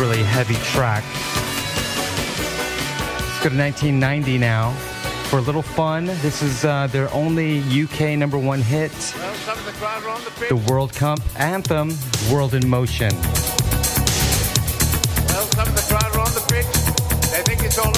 really heavy track. Let's go to 1990 now. For a little fun, this is their only UK number one hit, the World Cup anthem, World in Motion. Well, some of the crowd are on the pitch. They think it's all